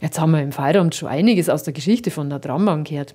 Jetzt haben wir im Feierabend schon einiges aus der Geschichte von der Trambahn gehört.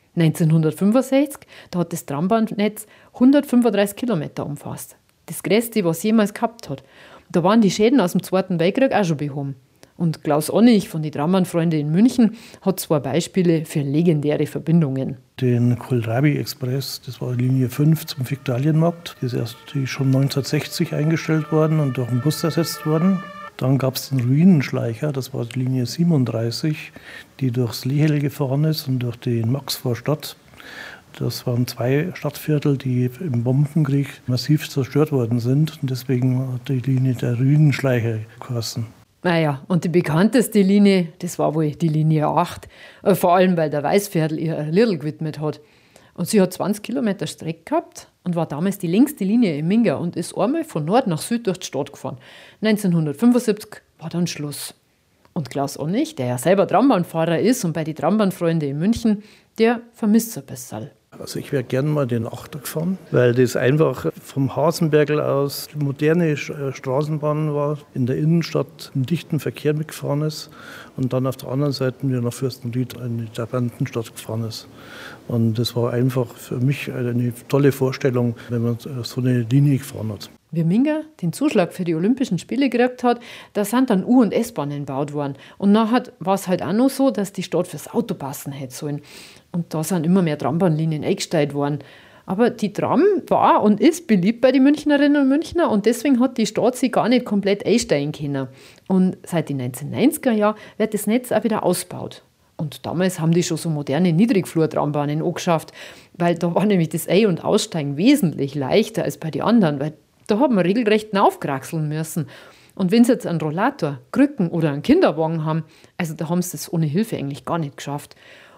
1965, da hat das Trambahnnetz 135 Kilometer umfasst. Das größte, was jemals gehabt hat. Da waren die Schäden aus dem Zweiten Weltkrieg auch schon behoben. Und Klaus Onnig von den Trambahn-Freunde in München hat 2 Beispiele für legendäre Verbindungen. Den Kohlrabi-Express, das war Linie 5 zum Viktualienmarkt. Die ist erst schon 1960 eingestellt worden und durch einen Bus ersetzt worden. Dann gab es den Ruinenschleicher, das war die Linie 37, die durchs Lehel gefahren ist und durch die Maxvorstadt. Das waren 2 Stadtviertel, die im Bombenkrieg massiv zerstört worden sind. Und deswegen hat die Linie der Ruinenschleicher geheißen. Naja, und die bekannteste Linie, das war wohl die Linie 8. Vor allem, weil der Weißviertel ihr Lidl gewidmet hat. Und sie hat 20 Kilometer Strecke gehabt und war damals die längste Linie im Minga und ist einmal von Nord nach Süd durch die Stadt gefahren. 1975 war dann Schluss. Und Klaus Onnig, der ja selber Trambahnfahrer ist und bei den Trambahnfreunden in München, der vermisst es ein bisschen. Also ich wäre gerne mal den Achter gefahren, weil das einfach vom Hasenbergl aus die moderne Straßenbahn war, in der Innenstadt im dichten Verkehr mitgefahren ist und dann auf der anderen Seite wieder nach Fürstenried in die Trabantenstadt gefahren ist. Und das war einfach für mich eine tolle Vorstellung, wenn man so eine Linie gefahren hat. Wie Minga den Zuschlag für die Olympischen Spiele gekriegt hat, da sind dann U- und S-Bahnen gebaut worden. Und nachher war es halt auch noch so, dass die Stadt fürs Auto passen hätte sollen. Und da sind immer mehr Trambahnlinien eingestellt worden. Aber die Tram war und ist beliebt bei den Münchnerinnen und Münchner und deswegen hat die Stadt sie gar nicht komplett einstellen können. Und seit den 1990er Jahren wird das Netz auch wieder ausgebaut. Und damals haben die schon so moderne Niedrigflur-Trambahnen angeschafft, weil da war nämlich das Ein- und Aussteigen wesentlich leichter als bei den anderen, weil da hat man regelrecht aufkraxeln müssen. Und wenn sie jetzt einen Rollator, Krücken oder einen Kinderwagen haben, also da haben sie das ohne Hilfe eigentlich gar nicht geschafft.